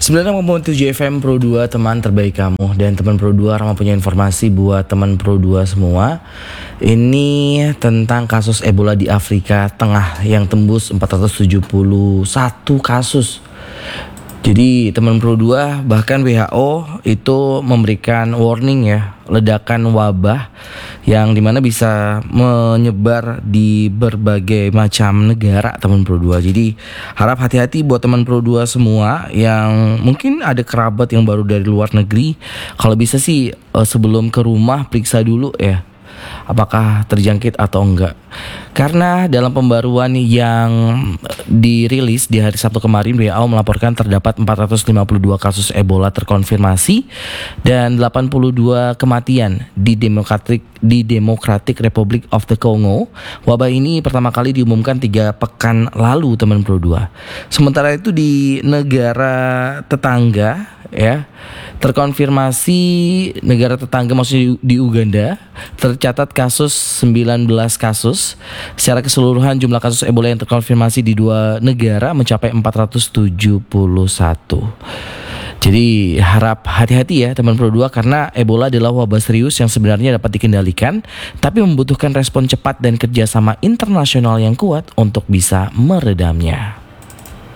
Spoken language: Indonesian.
96,7 FM Pro 2 teman terbaik kamu. Dan teman Pro 2 Rama punya informasi buat teman Pro 2 semua. Ini tentang kasus Ebola di Afrika Tengah yang tembus 471 kasus. Jadi teman Pro 2 bahkan WHO itu memberikan warning ya, ledakan wabah yang dimana bisa menyebar di berbagai macam negara teman Pro 2. Jadi harap hati-hati buat teman Pro 2 semua yang mungkin ada kerabat yang baru dari luar negeri. Kalau bisa sih sebelum ke rumah periksa dulu ya, apakah terjangkit atau enggak. Karena dalam pembaruan yang dirilis di hari Sabtu kemarin, WHO melaporkan terdapat 452 kasus Ebola terkonfirmasi dan 82 kematian di Democratic Republic of the Congo. Wabah ini pertama kali diumumkan 3 pekan lalu teman Pro 2. Sementara itu di negara tetangga ya, terkonfirmasi negara tetangga maksudnya di Uganda tercatat kasus 19 kasus. Secara keseluruhan jumlah kasus Ebola yang terkonfirmasi di 2 negara mencapai 471. Jadi harap hati-hati ya teman Pro 2, karena Ebola adalah wabah serius yang sebenarnya dapat dikendalikan, tapi membutuhkan respon cepat dan kerjasama internasional yang kuat untuk bisa meredamnya.